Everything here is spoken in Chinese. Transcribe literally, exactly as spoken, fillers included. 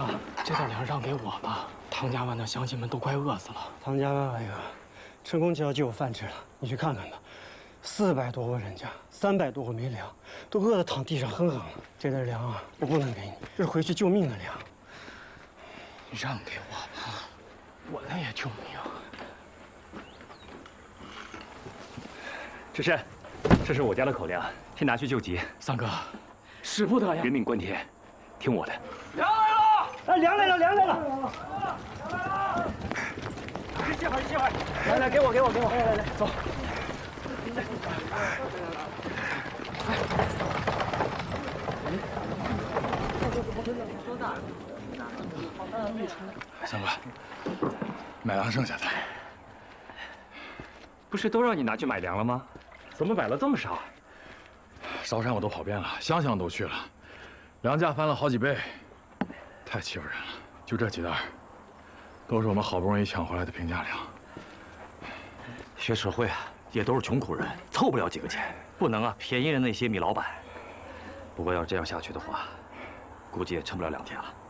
哥，这点粮让给我吧，唐家湾的乡亲们都快饿死了。 唐家湾伟哥，陈公家就有饭吃了，你去看看吧。四百多个人家，三百多个没粮，都饿得躺地上哼哼了。这点粮啊，我不能给你，这是回去救命的粮。 让给我吧，我那也救命。 赤身，这是我家的口粮，先拿去救急。 三哥，使不得呀！ 人命关天，听我的。 粮来了！哎，粮来了，粮来了！ 你歇会儿，你歇会儿。来来，给我，给我，给我。来来来，走。 三哥，买粮剩下的。 不是都让你拿去买粮了吗？怎么买了这么少？ 烧山我都跑遍了，乡乡都去了，粮价翻了好几倍，太欺负人了。就这几袋，都是我们好不容易抢回来的平价粮。 学社会啊，也都是穷苦人，凑不了几个钱，不能啊便宜了那些米老板。不过要是这样下去的话，估计也撑不了两天了。